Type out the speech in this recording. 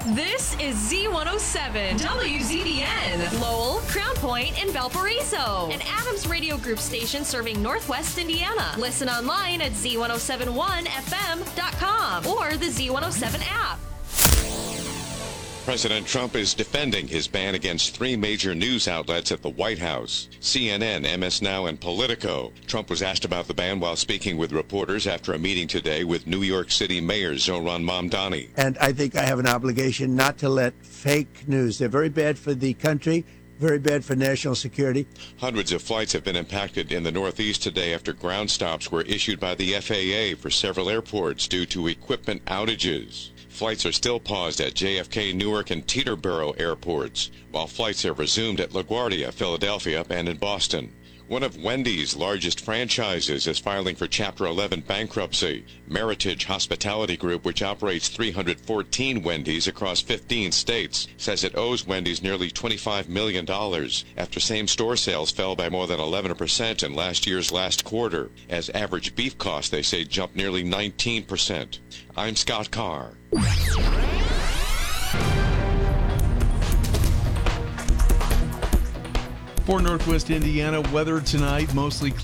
This is Z107, WZBN, Lowell, Crown Point, and Valparaiso, an Adams Radio Group station serving Northwest Indiana. Listen online at Z1071FM.com or the Z107 app. President Trump is defending his ban against three major news outlets at the White House: CNN, MS Now, and Politico. Trump was asked about the ban while speaking with reporters after a meeting today with New York City Mayor Zohran Mamdani. And I think I have an obligation not to let fake news. They're very bad for the country, very bad for national security. Hundreds of flights have been impacted in the Northeast today after ground stops were issued by the FAA for several airports due to equipment outages. Flights are still paused at JFK, Newark, and Teterboro airports, while flights have resumed at LaGuardia, Philadelphia, and in Boston. One of Wendy's largest franchises is filing for Chapter 11 bankruptcy. Meritage Hospitality Group, which operates 314 Wendy's across 15 states, says it owes Wendy's nearly $25 million after same-store sales fell by more than 11% in last year's last quarter, as average beef costs, they say, jumped nearly 19%. I'm Scott Carr. For Northwest Indiana, weather tonight, mostly